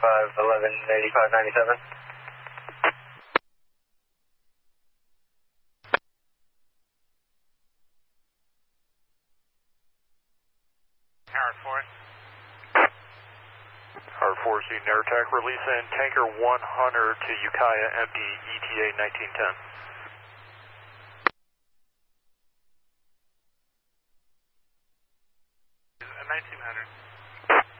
8511 8597. Howard Force. Howard Force, Eden Air Attack, release in tanker 100 to Ukiah, empty, ETA 1910. 1900.